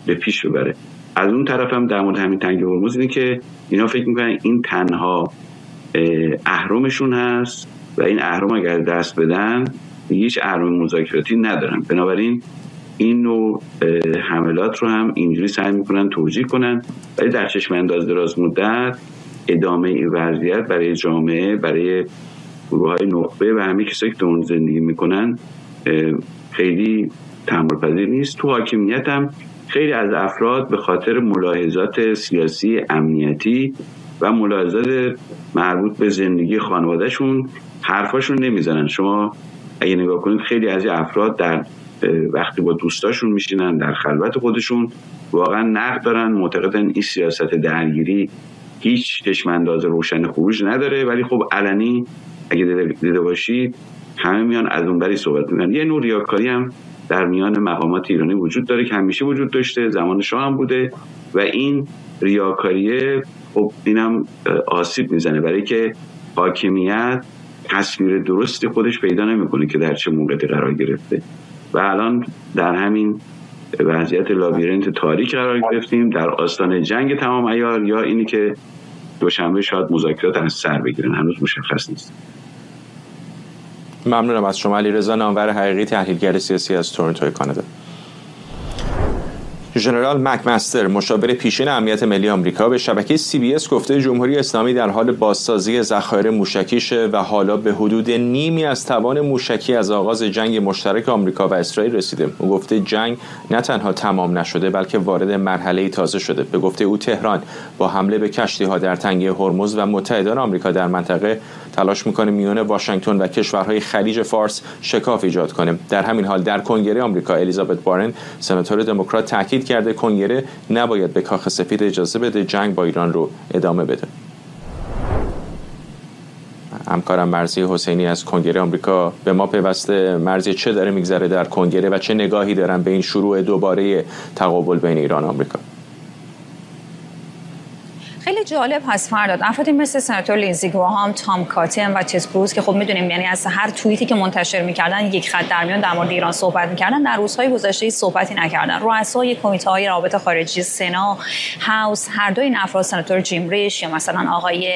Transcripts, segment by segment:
به پیش ببره. از اون طرف هم در مورد همین تنگه هرمز اینه که اینا فکر میکنن این تنها اهرمشون هست و این اهرم اگر دست بدن هیچ اهرم مذاکراتی ندارن. بنابراین این نوع حملات رو هم اینجوری سعی میکنن توجیه کنن، ولی در چشم انداز دراز مدت ادامه این وضعیت برای جامعه، برای گروه‌های نخبه و همه کسایی که اون زندگی میکنن خیلی تحمل‌پذیر نیست. تو حاکمیت هم خیلی از افراد به خاطر ملاحظات سیاسی امنیتی و ملاحظات مربوط به زندگی خانوادهشون حرفاشون نمیزنن. شما اگه نگاه کنید خیلی از افراد در وقتی با دوستاشون میشینن در خلوت خودشون واقعا نقد دارن، معتقدن این سیاست درگیری هیچ چشم انداز روشن خروج نداره، ولی خب علنی اگه دیده باشید همه میان از اون بری صحبت میکنن. یه نوع ریاکاری هم در میان مقامات ایرانی وجود داره که همیشه وجود داشته، زمان شاه هم بوده و این ریاکاریه خب اینم آسیب میزنه، برای که حاکمیت تصویر درستی خودش پیدا نمیکنه که در چه موقعیتی قرار گرفته و الان در همین وضعیت لابیرنت تاریک قرار گرفتیم، در آستانه جنگ تمام عیار، یا اینی که دوشنبه شاید مذاکرات از سر بگیرن، هنوز مشخص نیست. ممنونم از شما علیرضا نامور حقیقی، تحلیلگر سیاسی از تورنتو کانادا. ژنرال مکمستر مشاور پیشین امنیت ملی آمریکا به شبکه CBS گفته جمهوری اسلامی در حال بازسازی ذخایر موشکیشه و حالا به حدود نیمی از توان موشکی از آغاز جنگ مشترک آمریکا و اسرائیل رسیده. او گفته جنگ نه تنها تمام نشده بلکه وارد مرحله تازه شده. به گفته او تهران با حمله به کشتی‌ها در تنگه هرمز و متحدان آمریکا در منطقه تلاش میکنه میان واشنگتن و کشورهای خلیج فارس شکاف ایجاد کنه. در همین حال در کنگره آمریکا الیزابت وارن سناتور دموکرات تاکید کرده کنگره نباید به کاخ سفید اجازه بده جنگ با ایران رو ادامه بده. همکارم مرضی حسینی از کنگره آمریکا به ما پیوسته. مرضی چه داره میگذره در کنگره و چه نگاهی دارن به این شروع دوباره تقابل بین ایران و آمریکا؟ خیلی جالب هست فرداد، افرادی مثل سناتور لینزی گراهام، تام کاتن و تد کروز که خب میدونیم یعنی از هر توییتی که منتشر میکردن یک خط در میان در مورد ایران صحبت میکردن، در روزهای گذشته صحبتی نکردن. رؤسای کمیته‌های روابط خارجی سنا، هاوس، هر دو این افراد، سناتور جیم ریش یا مثلا آقای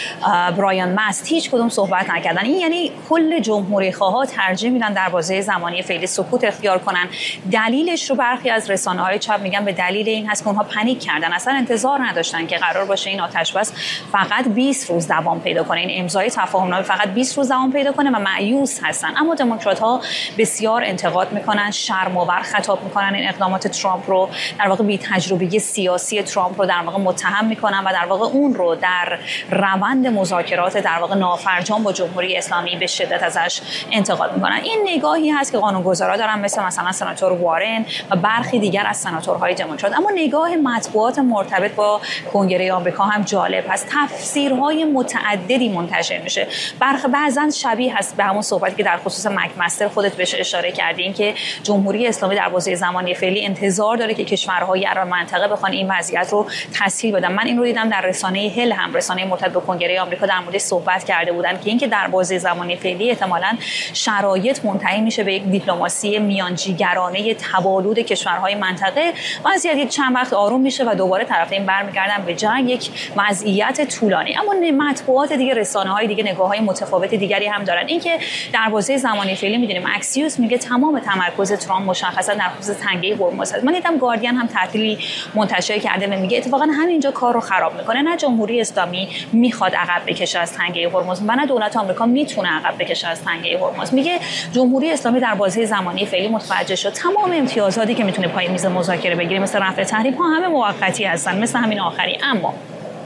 برایان ماست، هیچ کدوم صحبت نکردن. این یعنی کل جمهوری خواها ترجیح میدن در بازه زمانی فعلی سکوت اختیار کنن. دلیلش رو برخی از رسانه‌های چپ میگن به دلیل این هست که اونها پنیک کردن، اصلا انتظار نداشتن که قرار باشه این آتش بس فقط 20 روز دوام پیدا کنه، این امضای تفاهمنامه فقط 20 روز دوام پیدا کنه و مایوس هستن. اما دموکرات‌ها بسیار انتقاد میکنن، شرم‌آور خطاب میکنن این اقدامات ترامپ رو، در واقع بی تجربگی سیاسی ترامپ رو در واقع متهم میکنن و در واقع اون رو در روند مذاکرات در واقع نافرجام با جمهوری اسلامی به شدت ازش انتقاد میکنن. این نگاهی هست که قانونگذارا دارن مثلا سناتور وارن و برخی دیگر از سناتورهای دموکرات. اما نگاه مطبوعات مرتبط با کنگره آمریکا هم جالب هست، تفسیرهای متعددی منتشر میشه. بعضن شبیه هست به همون صحبتی که در خصوص مکمستر خودت بهش اشاره کردین که جمهوری اسلامی در بازه زمانی فعلی انتظار داره که کشورهای عرب منطقه بخوان این وضعیت رو تسهیل بدن. من این رو دیدم در رسانه هل، هم رسانه مرتبط به کنگره آمریکا، در مورد صحبت کرده بودن که اینکه در بازه زمانی فعلی احتمالاً شرایط منتهی میشه به یک دیپلماسی میانجیگرانه تبالود کشورهای منطقه، وضعیت یک چند وقت آروم میشه و دوباره طرفین برمیگردن به جنگ، یک وضعیت طولانی. اما مطبوعات دیگه، رسانه‌های دیگه نگاه‌های متفاوت دیگری هم دارن. اینکه در بازه زمانی فعلی می‌دونیم اکسیوس میگه تمام تمرکز ترامپ مشخصا در خصوص تنگه هرمز هست. من دیدم گاردین هم تحلیلی منتشر کرده و میگه اتفاقا همینجا کار رو خراب میکنه. نه جمهوری اسلامی میخواد عقب بکشه از تنگه هرمز و نه دولت آمریکا میتونه عقب بکشه از تنگه هرمز. میگه جمهوری اسلامی در بازه زمانی فعلی متوجه شد تمام امتیازاتی که میتونه پای میز مذاکره بگیره، مثل رفع تحریم ها، همه موقتی هستن، مثل همین آخری. اما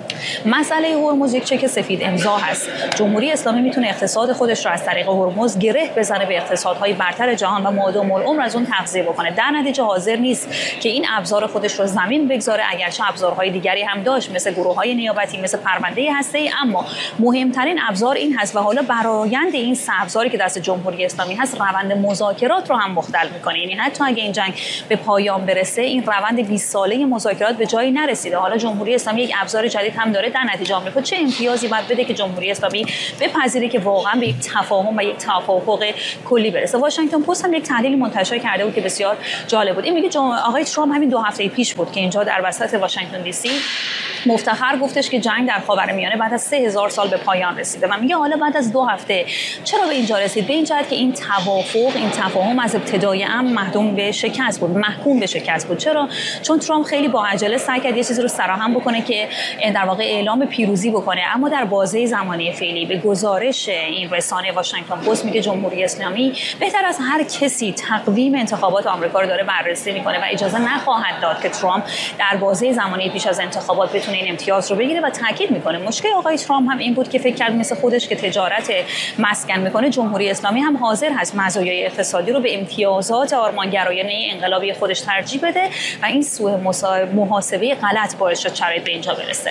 مسئله هرمز یک چک سفید امضا هست. جمهوری اسلامی میتونه اقتصاد خودش رو از طریق هرمز گره بزنه به اقتصادهای برتر جهان و مادام العمر از اون تغذیه بکنه. در نتیجه حاضر نیست که این ابزار خودش رو زمین بگذاره، اگرچه ابزارهای دیگری هم داشت مثل گروه‌های نیابتی، مثل پرونده هسته‌ای، اما مهمترین ابزار این هست و حالا برآیند این سه ابزاری که دست جمهوری اسلامی هست روند مذاکرات رو هم مختل میکنه. یعنی حتی اگه این جنگ به پایان برسه، این روند 20 ساله مذاکرات به جایی نرسیده. حالا جمهوری اسلامی یک ابزار جدید هم داره، در نتیجه آمریکا چه امتیازی باید بده که جمهوری اسلامی بپذیره که واقعا به یک تفاهم و یک توافق کلی برسه. واشنگتن پست هم یک تحلیل منتشر کرده بود که بسیار جالب بود. این میگه آقای ترامپ همین 2 هفته پیش بود که اینجا در وسط واشنگتن دی سی مفتخر گفتش که جنگ در خاورمیانه بعد از 3000 سال به پایان رسیده و میگه حالا بعد از 2 هفته چرا به اینجا رسید؟ به این جهت که این توافق، این تفاهم از ابتدای امر محکوم به شکست بود. چرا؟ چون ترامپ خیلی با عجله سعی کرد یه چیزی رو سراهم بکنه که در واقع اعلام پیروزی بکنه، اما در بازه زمانی فعلی به گزارش این رسانه واشنگتن پست میگه جمهوری اسلامی بهتر از هر کسی تقویم انتخابات آمریکا رو داره بررسی میکنه و اجازه نخواهد داد که ترامپ در بازه زمانی پیش از انتخابات بتونه این امتیاز رو بگیره و تاکید میکنه مشکل آقای ترامپ هم این بود که فکر کرد مثل خودش که تجارت مسکن میکنه، جمهوری اسلامی هم حاضر هست مزایای اقتصادی رو به امتیازات آرمانگرایانه انقلابی خودش ترجیح بده و این سوء محاسبه غلط باعث شد شرایط به اینجا برسه.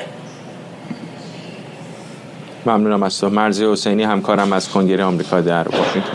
ممنونم از تو. مرضی حسینی، همکارم از کنگره آمریکا در واشنگتن.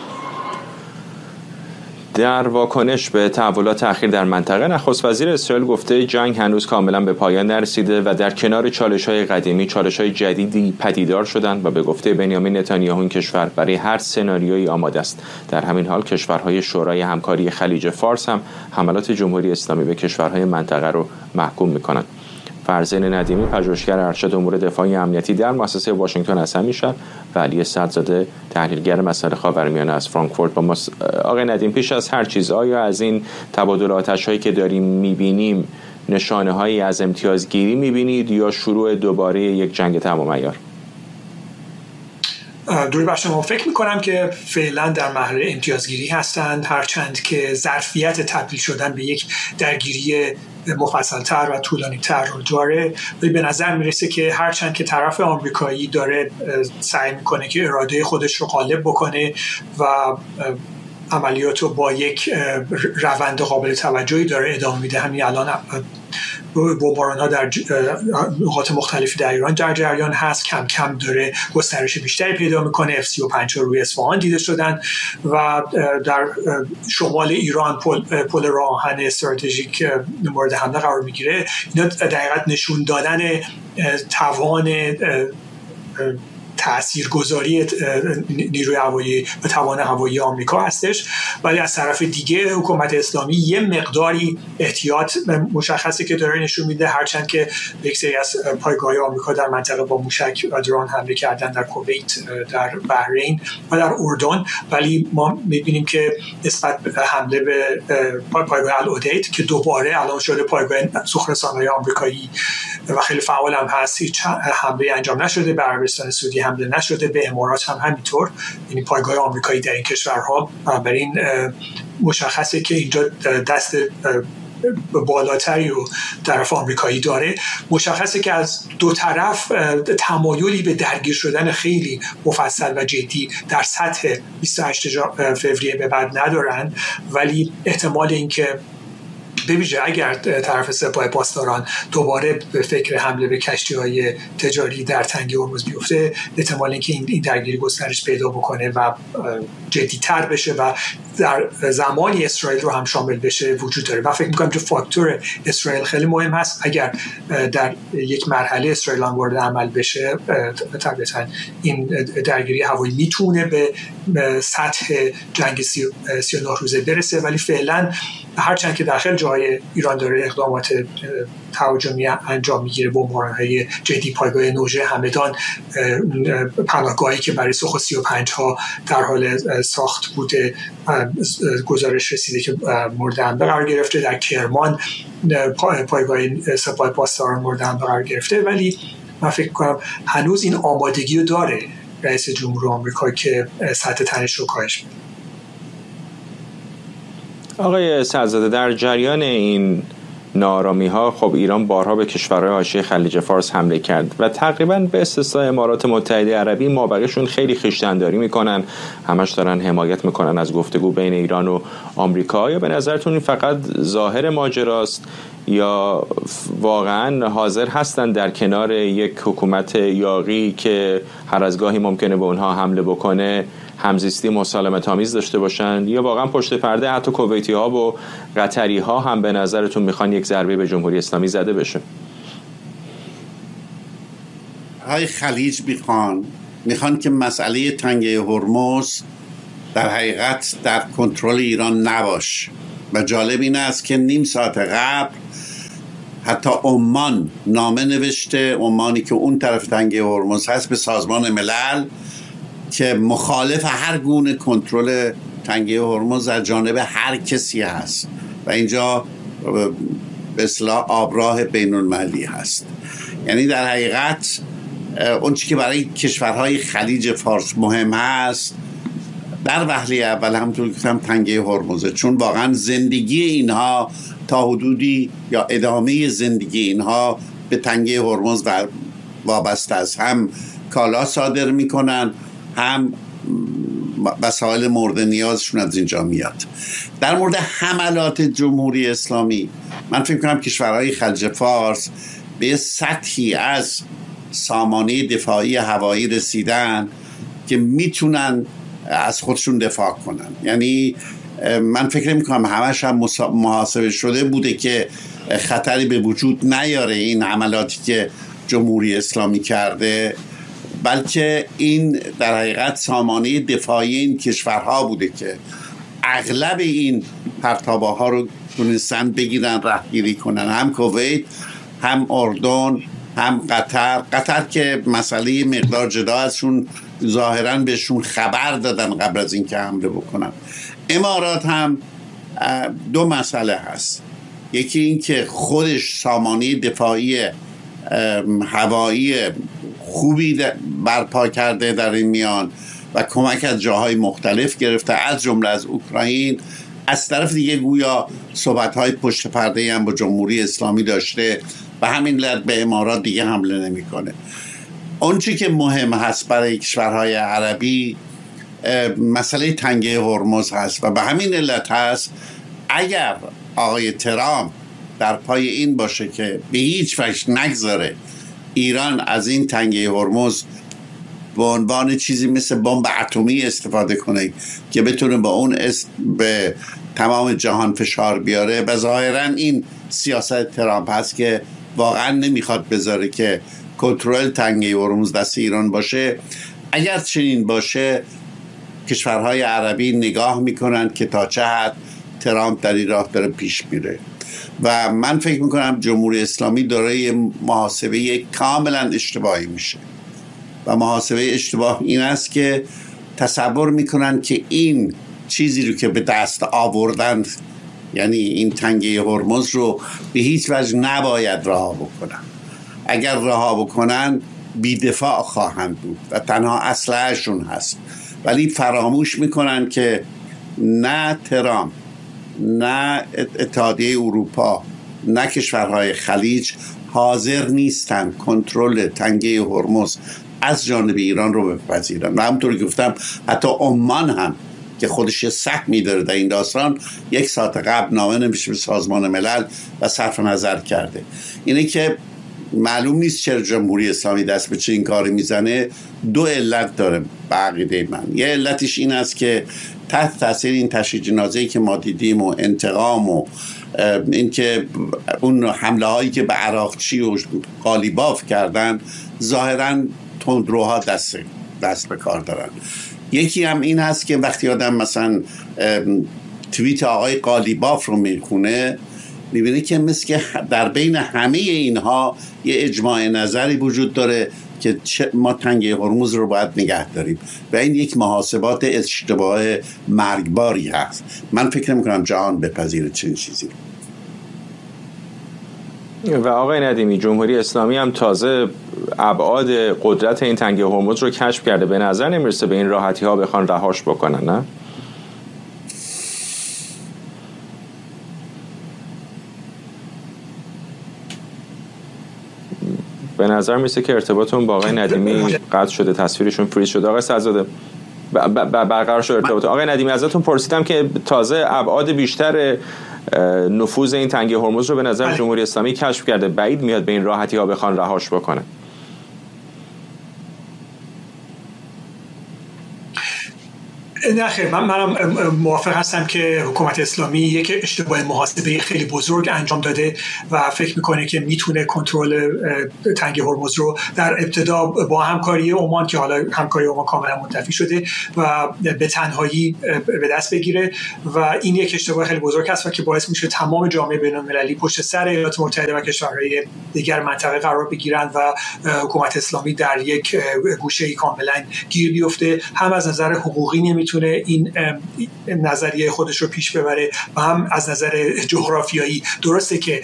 در واکنش به تحولات اخیر در منطقه، نخست وزیر اسرائیل گفته جنگ هنوز کاملا به پایان نرسیده و در کنار چالش‌های قدیمی چالش‌های جدیدی پدیدار شدند و به گفته بنیامین نتانیاهو این کشور برای هر سناریویی آماده است. در همین حال کشورهای شورای همکاری خلیج فارس هم حملات جمهوری اسلامی به کشورهای منطقه رو محکوم می‌کنند. فرزین ندیمی، پژوهشگر ارشد امور دفاعی امنیتی در مؤسسه واشنگتن از همیشه و علی صدرزاده، تحلیلگر مسائل خاورمیانه از فرانکفورت با ماست. آقای ندیم، پیش از هر چیز آیا از این تبادل آتش‌هایی که داریم می‌بینیم نشانه‌هایی از امتیازگیری می‌بینید یا شروع دوباره یک جنگ تمام عیار؟ دوری بر شما، فکر میکنم که فعلا در مرحله امتیازگیری هستند، هرچند که ظرفیت تبدیل شدن به یک درگیری مفصل‌تر و طولانی‌تر رو داره. ولی به نظر میرسه که هرچند که طرف آمریکایی داره سعی میکنه که اراده خودش رو غالب بکنه و عملیات رو با یک روند قابل توجهی داره ادامه میده، همین الان بمباران‌ها در نقاط مختلفی در ایران در جریان هست، کم کم داره گسترش بیشتری پیدا میکنه. F-35 روی اصفهان دیده شدن و در شمال ایران پل راه آهن استراتژیک مورد حمله قرار میگیره. اینا دقیقاً نشون دادن توان تاثیرگذاری نیروی هوایی و توان هوایی آمریکا هستش. ولی از طرف دیگه حکومت اسلامی یه مقداری احتیاط مشخصی که داره نشون میده، هرچند که یک سری از پایگاه آمریکا در منطقه با موشک و درون حمله کردن در کویت، در بحرین و در اردن، ولی ما میبینیم که نسبت به حمله به پایگاه العدید که دوباره الان شده پایگاه سوخرسان‌های آمریکایی و خیلی فعال هم هست، هیچ حمله انجام نشده. به عربستان سعودی حمله نشده، به امارات هم همینطور. یعنی پایگاه آمریکایی در این کشورها، بنابراین مشخصه که اینجا دست بالاتری رو طرف آمریکایی داره. مشخصه که از دو طرف تمایلی به درگیر شدن خیلی مفصل و جدی در سطح 28 فوریه به بعد ندارن، ولی احتمال اینکه به ویژه اگر طرف سپاه پاسداران دوباره به فکر حمله به کشتی‌های تجاری در تنگه هرمز بیفته، احتمال اینکه این درگیری گسترش پیدا بکنه و جدی‌تر بشه و در زمانی اسرائیل رو هم شامل بشه وجود داره. و فکر می‌کنم که فاکتور اسرائیل خیلی مهم هست. اگر در یک مرحله اسرائیل هم وارد عمل بشه، طبعاً این درگیری هوایی میتونه به سطح جنگ 39 روزه برسه. ولی فعلا هرچند که داخل جای ایران داره اقدامات تهاجمی انجام میگیره، بمباران‌های جدی، پایگاه نوژه همدان، پناهگاهی که برای سوخ 35 ها در حال ساخت بوده، گزارش رسیده که مورد حمله قرار گرفته. در کرمان پایگاه سپاه پاسداران مورد حمله قرار گرفته. ولی من فکر کنم هنوز این آمادگی رو داره رئیس جمهور آمریکا که سطح تنش رو کاهش بده. آقای صدرزاده، در جریان این ناآرامی‌ها خب ایران بارها به کشورهای حاشیه خلیج فارس حمله کرد و تقریبا به استثنای امارات متحده عربی مابقیشون خیلی خویشتن‌داری میکنن، همش دارن حمایت میکنن از گفتگو بین ایران و آمریکا. یا به نظرتون این فقط ظاهر ماجراست یا واقعا حاضر هستن در کنار یک حکومت یاغی که هر از گاهی ممکنه به اونها حمله بکنه همزیستی مسالمت آمیز داشته باشن، یا واقعا پشت پرده حتی کویتی ها و قطری ها هم به نظرتون میخوان یک ضربه به جمهوری اسلامی زده بشه؟ کشورهای خلیج میخوان که مسئله تنگه هرمز در حقیقت در کنترل ایران نباشه. و جالب این است که نیم ساعت قبل حتی عمان نامه نوشته، عمانی که اون طرف تنگه هرمز هست، به سازمان ملل که مخالف هر گونه کنترل تنگه هرمز از جانب هر کسی هست و اینجا به اصطلاح آبراه بین المللی هست. یعنی در حقیقت اون چی که برای کشورهای خلیج فارس مهم هست در وهله اول همونطور که گفتم تنگه هرمزه، چون واقعا زندگی اینها تا حدودی یا ادامه زندگی اینها به تنگه هرمز وابسته است. هم کالا صادر میکنن، هم وسایل مورد نیازشون از اینجا میاد. در مورد حملات جمهوری اسلامی، من فکر کنم کشورهای خلیج فارس به سطحی از سامانه دفاعی هوایی رسیدن که میتونن از خودشون دفاع کنن. یعنی من فکر میکنم همش هم محاسبه شده بوده که خطری به وجود نیاره این حملاتی که جمهوری اسلامی کرده، بلکه این در حقیقت سامانه دفاعی این کشورها بوده که اغلب این پرتابه ها رو تونستن بگیرن، رهگیری کنن. هم کویت، هم اردن، هم قطر که مسئله مقدار جدا ازشون ظاهراً بهشون خبر دادن قبل از اینکه حمله بکنن. امارات هم دو مسئله هست، یکی این که خودش سامانه دفاعی هوایی خوبی برپا کرده در این میان و کمک از جاهای مختلف گرفته، از جمله از اوکراین. از طرف دیگه گویا صحبت‌های پشت پرده هم با جمهوری اسلامی داشته و همین علت به امارات دیگه حمله نمی‌کنه. اون چی که مهم هست برای کشورهای عربی مسئله تنگه هرمز هست و به همین علت هست اگر آقای ترامپ در پای این باشه که به هیچ وجه نگذاره ایران از این تنگه هرمز به عنوان چیزی مثل بمب اتمی استفاده کنه که بتونه با اون به تمام جهان فشار بیاره، و ظاهرا این سیاست ترامپ هست که واقعا نمیخواد بذاره که کنترل تنگه هرمز دست ایران باشه. اگر چنین باشه کشورهای عربی نگاه میکنن که تا چه حد ترامپ در این راه داره پیش میره و من فکر میکنم جمهوری اسلامی دارای محاسبه کاملا اشتباهی میشه و محاسبه اشتباه این است که تصور میکنن که این چیزی رو که به دست آوردن، یعنی این تنگه هرمز رو به هیچ وجه نباید رها بکنن. اگر رها بکنن بی‌دفاع خواهند بود و تنها اسلحه‌شون هست، ولی فراموش میکنن که نه ترامپ، نه اتحادیه اروپا، نه کشورهای خلیج حاضر نیستن کنترل تنگه هرمز از جانب ایران رو بپذیرن. و همونطور که گفتم حتی عمان هم که خودش سهمی داره در این داستان 1 ساعت قبل نامه نوشته به سازمان ملل و صرف نظر کرده. اینه که معلوم نیست چرا جمهوری اسلامی دست به چه این کاری میزنه. 2 علت داره به عقیده من. یه علتش این است که تحت تاثیر این تشییع جنازه‌ای که ما دیدیم و انتقام و این که اون حمله هایی که به عراقچی و قالیباف کردن، ظاهراً تندروها دست به کار دارن. یکی هم این هست که وقتی آدم مثلا توییت آقای قالیباف رو میخونه میبینه که مثل که در بین همه اینها یه اجماع نظری وجود داره که ما تنگه هرمز رو باید نگه داریم و این یک محاسبات اشتباه مرگباری هست. من فکر نمی‌کنم جهان بپذیره چنین چیزی. و آقای ندیمی، جمهوری اسلامی هم تازه ابعاد قدرت این تنگه هرمز رو کشف کرده. به نظر نمیرسه به این راحتی ها بخوان رهاش بکنن، نه؟ به نظر میسه که ارتباطون با آقای ندیمی قطع شده، تصویرشون فریز شده. آقای صدزاده برقرار شد ارتباط. آقای ندیمی ازتون پرسیدم که تازه ابعاد بیشتر نفوذ این تنگه هرمز رو به نظر جمهوری اسلامی کشف کرده، بعید میاد به این راحتی ها بخوان رهاش بکنه. نه خیر، منم موافق هستم که حکومت اسلامی یک اشتباه محاسبه خیلی بزرگ انجام داده و فکر میکنه که میتونه کنترل تنگه هرمز رو در ابتدا با همکاری عمان، که حالا همکاری عمان کاملا منتفی شده، و به تنهایی به دست بگیره و این یک اشتباه خیلی بزرگ است و که باعث میشه تمام جامعه بین‌المللی پشت سر ایالات متحده و کشورهای دیگر منطقه قرار بگیرند و حکومت اسلامی در یک گوشه‌ای کاملا گیر بیفته. هم از نظر حقوقی نمیتونه این نظریه خودش رو پیش ببره و هم از نظر جغرافیایی. درسته که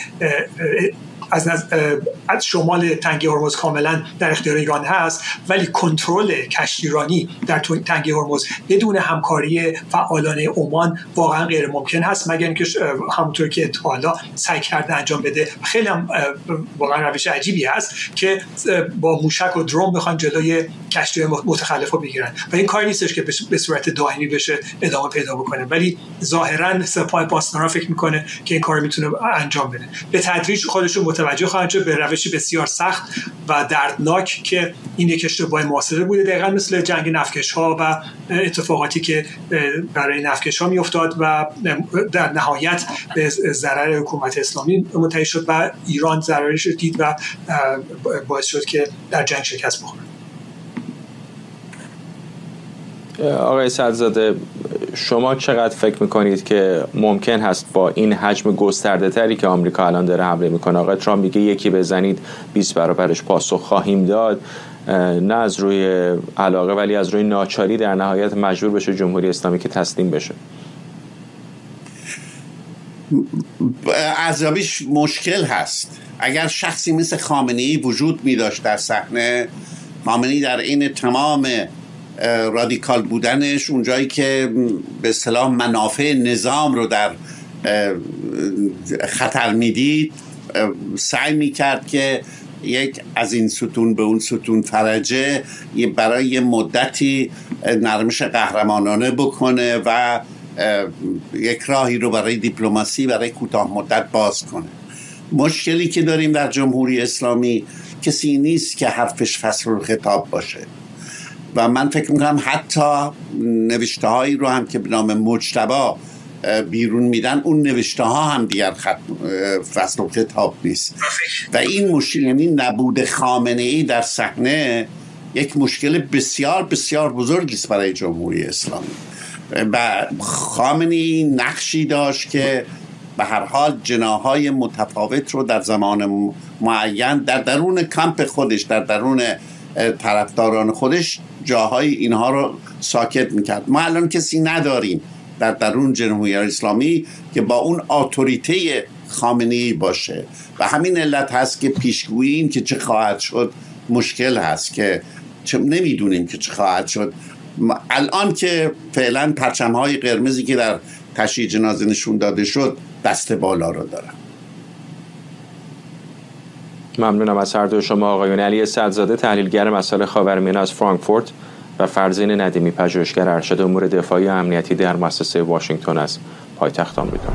از شمال تنگه هرمز کاملا در اختیار ایران هست، ولی کنترل کشتیرانی در تنگه هرمز بدون همکاری فعالان عمان واقعا غیر ممکن هست، مگر اینکه همونطور که حالا سعی کرده انجام بده. خیلی هم واقعا روش عجیبی هست که با موشک و درون بخوان جلوی کشتی متخلف رو بگیرن و این کاری نیستش که به صورت دائمی بشه ادامه پیدا بکنه، ولی ظاهرا سپاه پاسداران فکر میکنه که این کار میتونه انجام بده. به تدریج خودشون متوجه خواهند شد به روشی بسیار سخت و دردناک که این یک اشتباه محاسبه بوده، دقیقا مثل جنگ نفتکش‌ها و اتفاقاتی که برای نفتکش‌ها میافتاد و در نهایت به ضرر حکومت اسلامی منتهی شد و ایران ضررش رو دید و باعث شد که در جنگ شکست بخوره. آقای سدزاده، شما چقدر فکر میکنید که ممکن هست با این حجم گسترده تری که آمریکا الان داره حمله میکنه، آقای ترامپ میگه یکی بزنید 20 برابرش پاسخ خواهیم داد، نه از روی علاقه ولی از روی ناچاری در نهایت مجبور بشه جمهوری اسلامی که تسلیم بشه؟ ارزیابیش مشکل هست. اگر شخصی مثل خامنه‌ای وجود می داشت در صحنه، خامنه‌ای در این تمام رادیکال بودنش، اونجایی که به اصطلاح منافع نظام رو در خطر میدید، سعی میکرد که یک از این ستون به اون ستون فرجه برای مدتی نرمش قهرمانانه بکنه و یک راهی رو برای دیپلماسی برای کوتاه مدت باز کنه. مشکلی که داریم در جمهوری اسلامی کسی نیست که حرفش فصل الخطاب باشه و من فکر میکنم حتی نوشته هایی رو هم که به نام مجتبی بیرون میدن، اون نوشته ها هم دیگر فصل الخطاب نیست و این مشکل، یعنی نبود خامنه‌ای در صحنه، یک مشکل بسیار بسیار بزرگی است برای جمهوری اسلامی. و خامنه‌ای نقشی داشت که به هر حال جناح‌های متفاوت رو در زمان معین در درون کمپ خودش، در درون طرفداران خودش، جاهای اینها رو ساکت میکرد. ما الان کسی نداریم در درون جمهوری اسلامی که با اون اتوریته خامنه‌ای باشه و همین علت هست که پیشگویی این که چه خواهد شد مشکل هست، که نمیدونیم که چه خواهد شد. الان که فعلا پرچم‌های قرمزی که در تشییع جنازه نشون داده شد دست بالا رو دارن. ممنونم از هر دو شما آقایون. علی سدزاده، تحلیلگر مسائل خاورمیانه از فرانکفورت، و فرزین ندیمی، پژوهشگر ارشد امور دفاعی و امنیتی در مؤسسه واشنگتن از پایتخت آمریکا.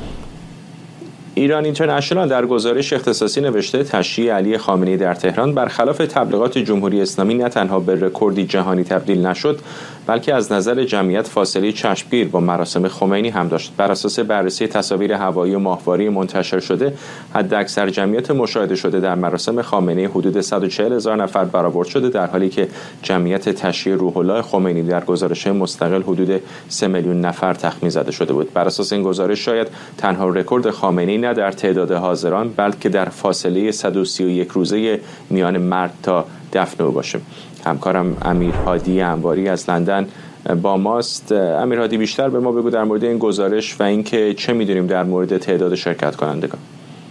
ایران اینترنشنال در گزارش اختصاصی نوشته تشییع علی خامنه‌ای در تهران برخلاف تبلیغات جمهوری اسلامی نه تنها به رکوردی جهانی تبدیل نشد، بلکه از نظر جمعیت فاصله چشمگیر با مراسم خمینی هم داشت. بر اساس بررسی تصاویر هوایی و ماهواری منتشر شده، حداکثر جمعیت مشاهده شده در مراسم خامنه‌ای حدود 140,000 نفر برآورد شده، در حالی که جمعیت تشییع روح الله خمینی در گزارش مستقل حدود 3 میلیون نفر تخمین زده شده بود. بر اساس این گزارش شاید تنها رکورد خامنه‌ای نه در تعداد حاضران، بلکه در فاصله 131 روزه میان مرگ تا دفن او باشه. همکارم امیر هادی انواری از لندن با ماست. امیر هادی، بیشتر به ما بگو در مورد این گزارش و اینکه چه میدونیم در مورد تعداد شرکت کنندگان.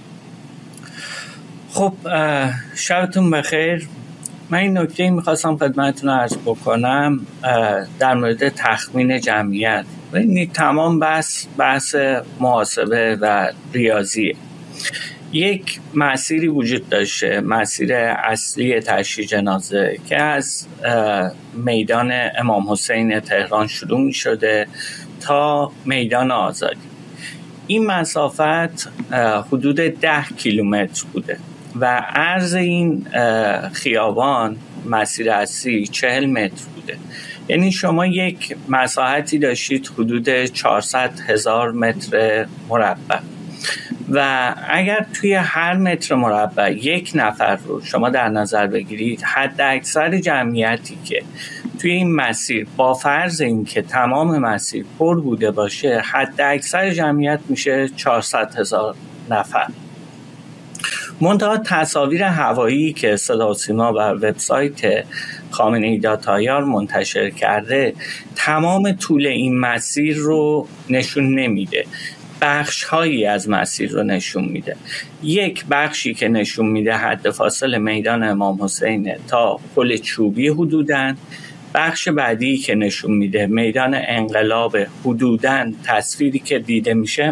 خب، شبتون بخیر. من این نکته میخواستم خدمتتون عرض بکنم در مورد تخمین جمعیت. این تمام بحث محاسبه و ریاضیه. یک مسیری وجود داشته، مسیر اصلی تشییع جنازه که از میدان امام حسین تهران شروع می شده تا میدان آزادی. این مسافت حدود 10 کیلومتر بوده و عرض این خیابان مسیر اصلی 40 متر بوده. یعنی شما یک مساحتی داشتید حدود 400,000 متر مربع و اگر توی هر متر مربع یک نفر رو شما در نظر بگیرید، حد اکثر جمعیتی که توی این مسیر با فرض اینکه تمام مسیر پر بوده باشه، حد اکثر جمعیت میشه 400,000 نفر. منتها تصاویر هوایی که صدا و سیما و وبسایت خامنه‌ای داتایار منتشر کرده تمام طول این مسیر رو نشون نمیده، بخش هایی از مسیر رو نشون میده. یک بخشی که نشون میده حد فاصل میدان امام حسین تا پل چوبی حدوداً، بخش بعدی که نشون میده میدان انقلاب حدوداً، تصویری که دیده میشه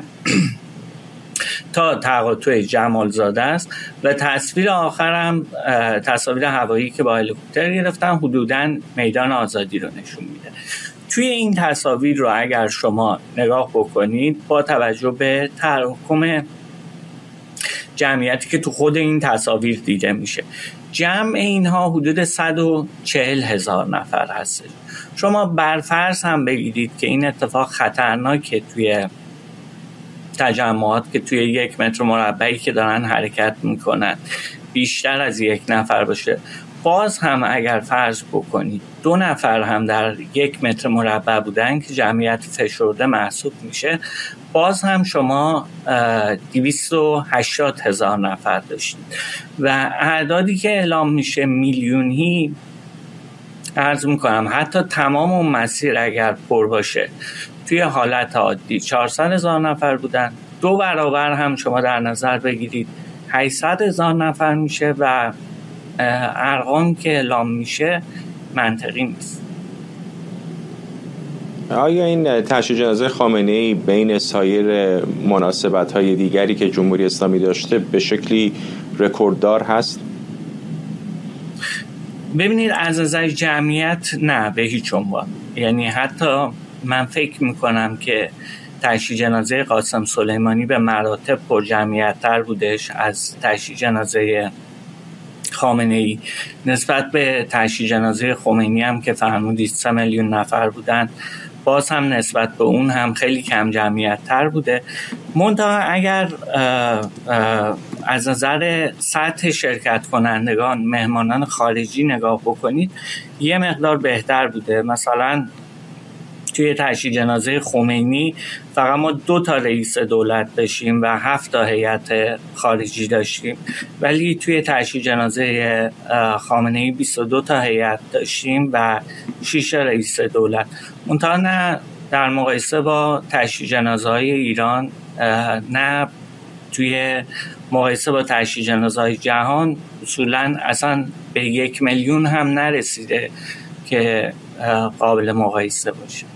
تا تقاطع جمالزاده است و تصویر آخرم تصاویر هوایی که با هلیکوپتر گرفتن حدوداً میدان آزادی رو نشون میده. توی این تصاویر رو اگر شما نگاه بکنید با توجه به تراکم جمعیتی که تو خود این تصاویر دیده میشه، جمع اینها حدود 140,000 نفر هست. شما برفرض هم بگیرید که این اتفاق خطرناکه توی تجمعات که توی 1 متر مربعی که دارن حرکت میکنن بیشتر از 1 نفر باشه، باز هم اگر فرض بکنید 2 نفر هم در 1 متر مربع بودن که جمعیت فشرده محسوب میشه، باز هم شما 280,000 نفر داشتید و اعدادی که اعلام میشه میلیونی. عرض میکنم حتی تمام اون مسیر اگر پر باشه توی حالت عادی 400,000 نفر بودن، 2 برابر هم شما در نظر بگیرید 800,000 نفر میشه و ارقام که اعلام میشه منطقی نیست. آیا این تشییع جنازه خامنه‌ای بین سایر مناسبت‌های دیگری که جمهوری اسلامی داشته به شکلی رکورددار هست؟ ببینید از نظر جمعیت نه به هیچ عنوان. یعنی حتی من فکر میکنم که تشییع جنازه قاسم سلیمانی به مراتب پر جمعیت‌تر بودش از تشییع جنازه خامنه‌ای. نسبت به تشییع جنازه خمینی هم که فرمودید 3 میلیون نفر بودن، باز هم نسبت به اون هم خیلی کم جمعیت تر بوده. منتها اگر از نظر سطح شرکت کنندگان مهمانان خارجی نگاه بکنید یه مقدار بهتر بوده. مثلا توی تشییع جنازه خمینی فقط ما 2 تا رئیس دولت داشتیم و 7 تا هیئت خارجی داشتیم، ولی توی تشییع جنازه خامنه‌ای 22 تا هیئت داشتیم و 6 رئیس دولت. منتها نه در مقایسه با تشییع جنازه‌های ایران، نه توی مقایسه با تشییع جنازه‌های جهان اصولاً اصلا به 1 میلیون هم نرسیده که قابل مقایسه باشه.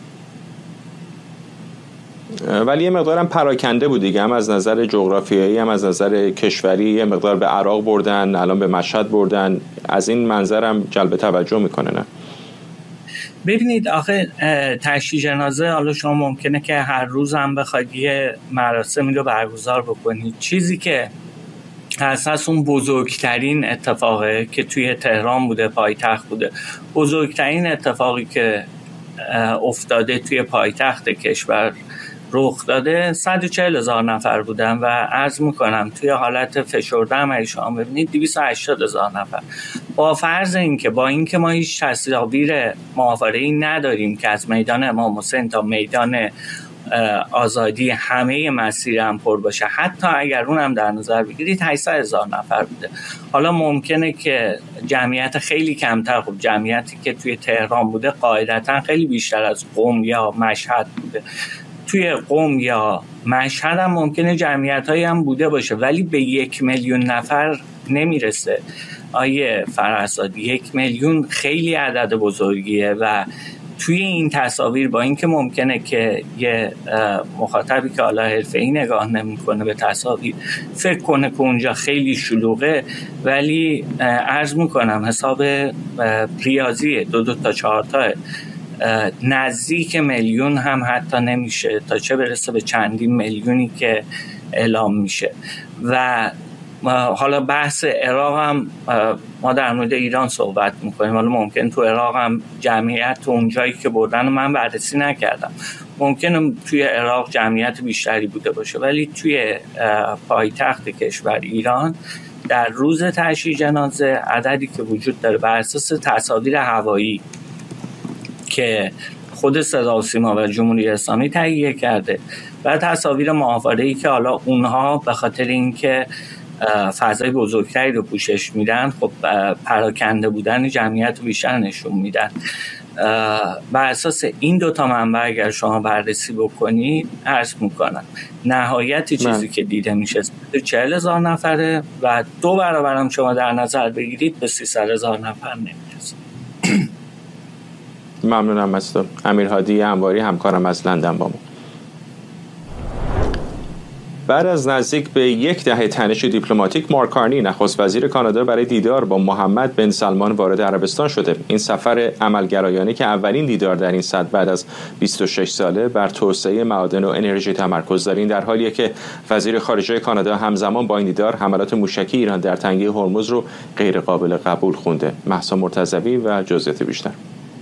ولی یه مقدار هم پراکنده بود دیگه، هم از نظر جغرافیایی هم از نظر کشوری. یه مقدار به عراق بردن، الان به مشهد بردن. از این منظر هم جلب توجه میکنه. نه ببینید آخه تشییع جنازه حالا شما ممکنه که هر روز هم بخواید یه مراسمی رو برگزار بکنید. چیزی که اساس اون بزرگترین اتفاقه که توی تهران بوده، پایتخت بوده، بزرگترین اتفاقی که افتاده توی پایتخت کشور رخ داده 140,000 نفر بودن و عرض میکنم توی حالت فشرده هم شما ببینید 280,000 نفر. با فرض اینکه با اینکه ما هیچ تصاویر ماهواره‌ای نداریم که از میدان امام حسین تا میدان آزادی همه مسیر هم پر باشه، حتی اگر اون هم در نظر بگیرید 800,000 نفر بوده. حالا ممکنه که جمعیت خیلی کمتر، خب جمعیتی که توی تهران بوده قاعدتا خیلی بیشتر از قم یا مشهد بوده. توی قم یا مشهد هم ممکنه جمعیت‌هایی هم بوده باشه ولی به 1 میلیون نفر نمیرسه. آیه فرهزادی 1 میلیون خیلی عدد بزرگیه و توی این تصاویر با اینکه ممکنه که یه مخاطبی که حالا حرفه‌ای نگاه نمی‌کنه به تصاویر فکر کنه که اونجا خیلی شلوغه، ولی عرض می‌کنم حساب ریاضیه 2 تا 4 تا نزدیک میلیون هم حتی نمیشه، تا چه برسه به چندین میلیونی که اعلام میشه. و حالا بحث عراق هم ما در مورد ایران صحبت میکنیم، حالا ممکن تو عراق هم جمعیت تو اون جایی که بردن و من بررسی نکردم، ممکنه توی عراق جمعیت بیشتری بوده باشه، ولی توی پایتخت کشور ایران در روز تشییع جنازه عددی که وجود داره بر اساس تصاویر هوایی که خود صدا و سیما و جمهوری اسلامی تهیه کرده و تصاویر ماهواره‌ای که حالا اونها به خاطر اینکه فضای بزرگتری رو پوشش میدن، خب پراکنده بودن جمعیت رو بیشتر نشون میدن. بر اساس این دوتا منبع اگر شما بررسی بکنید، عرض میکنم نهایتی چیزی که دیده میشه 40,000 نفره و 2 برابرم شما در نظر بگیرید به 300,000 نفر نمیرسه. ممنونم از تو. امیرهادی انواری همکارم از لندن با ما. بعد از نزدیک به 10 دهه تنش دیپلماتیک، مارک کارنی نخست وزیر کانادا برای دیدار با محمد بن سلمان وارد عربستان شده. این سفر عملگرایانه که اولین دیدار در این سطح بعد از 26 ساله بر توسعه معادن و انرژی تمرکز داره. این در حالیه که وزیر خارجه کانادا همزمان با این دیدار حملات موشکی ایران در تنگه هرمز رو غیر قابل قبول خونده. مهسا مرتضوی و جزئیات بیشتر.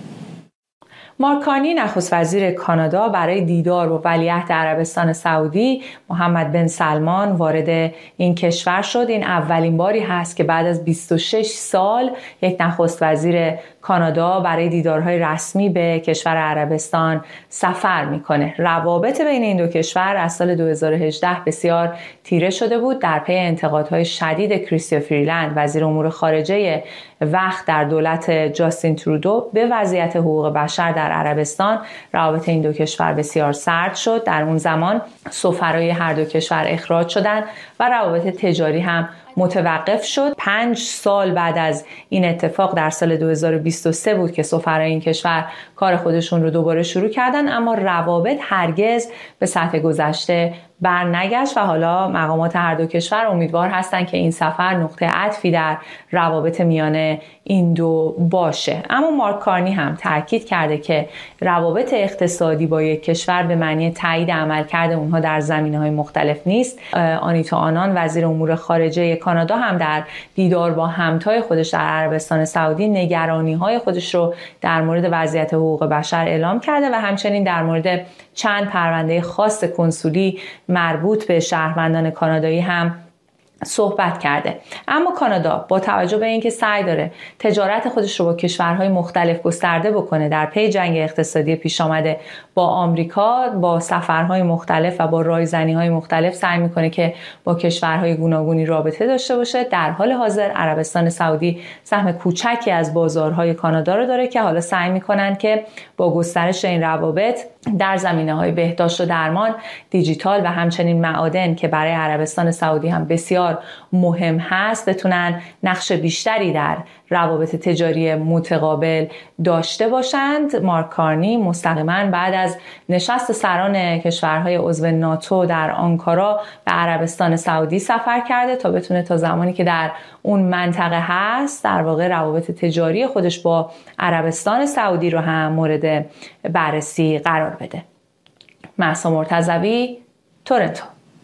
مارک کارنی نخست وزیر کانادا برای دیدار با ولیعهد عربستان سعودی محمد بن سلمان وارد این کشور شد. این اولین باری هست که بعد از 26 سال یک نخست وزیر کانادا برای دیدارهای رسمی به کشور عربستان سفر میکنه. روابط بین این دو کشور از سال 2018 بسیار تیره شده بود در پی انتقادهای شدید کریستیا فریلند وزیر امور خارجه وقت در دولت جاستین ترودو به وضعیت حقوق بشر در عربستان. روابط این دو کشور بسیار سرد شد. در اون زمان سفرای هر دو کشور اخراج شدند و روابط تجاری هم متوقف شد. 5 سال بعد از این اتفاق در سال 2023 بود که سفرای این کشور کار خودشون رو دوباره شروع کردن، اما روابط هرگز به سطح گذشته برنگشت و حالا مقامات هر دو کشور امیدوار هستند که این سفر نقطه عطفی در روابط میان این دو باشه. اما مارک کارنی هم تاکید کرده که روابط اقتصادی با یک کشور به معنی تایید عملکرد اونها در زمینه‌های مختلف نیست. آنیتا آنان وزیر امور خارجه کانادا هم در دیدار با همتای خودش در عربستان سعودی نگرانی‌های خودش رو در مورد وضعیت حقوق بشر اعلام کرده و همچنین در مورد چند پرونده خاص کنسولی مربوط به شهروندان کانادایی هم صحبت کرده. اما کانادا با توجه به اینکه سعی داره تجارت خودش رو با کشورهای مختلف گسترده بکنه در پی جنگ اقتصادی پیش آمده با آمریکا، با سفرهای مختلف و با رایزنی‌های مختلف سعی میکنه که با کشورهای گوناگونی رابطه داشته باشه. در حال حاضر عربستان سعودی سهم کوچکی از بازارهای کانادا رو داره که حالا سعی میکنن که با گسترش این روابط در زمینه‌های بهداشت و درمان، دیجیتال و همچنین معادن که برای عربستان سعودی هم بسیار مهم هست بتونن نقش بیشتری در روابط تجاری متقابل داشته باشند. مارک کارنی مستقیما بعد از نشست سران کشورهای عضو ناتو در آنکارا به عربستان سعودی سفر کرده تا بتونه تا زمانی که در اون منطقه هست در واقع روابط تجاری خودش با عربستان سعودی رو هم مورد بررسی قرار بده. مهسا مرتضوی، تورنتو.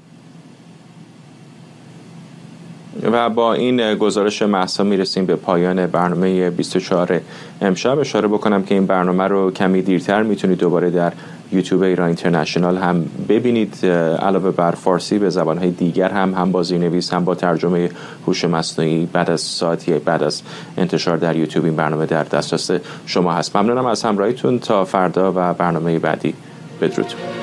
و با این گزارش مهسا میرسیم به پایان برنامه 24 امشب. اشاره بکنم که این برنامه رو کمی دیرتر میتونید دوباره در یوتیوب ایران اینترنشنال هم ببینید. علاوه بر فارسی به زبانهای دیگر هم با زیرنویس هم با ترجمه هوش مصنوعی بعد از ساعتی بعد از انتشار در یوتیوب این برنامه در دسترس شما هست. ممنونم از همراهیتون. تا فردا و برنامه بعدی. بدرود.